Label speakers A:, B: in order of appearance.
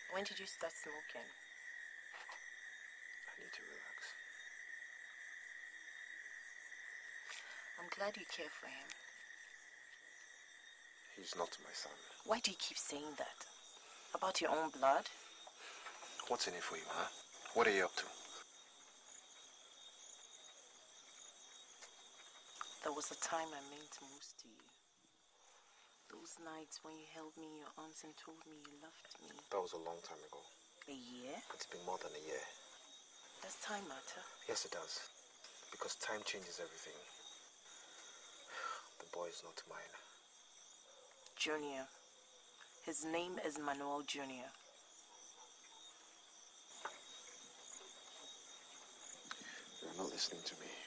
A: When did you start smoking?
B: I need to relax.
A: I'm glad you care for him.
B: He's not my son.
A: Why do you keep saying that? About your own blood?
B: What's in it for you, huh? What are you up to?
A: There was a time I meant most to you. Those nights when you held me in your arms and told me you loved me.
B: That was a long time ago.
A: A year?
B: It's been more than a year.
A: Does time matter?
B: Yes, it does. Because time changes everything. The boy is not mine.
A: Junior. His name is Manuel Junior.
B: You're not listening to me.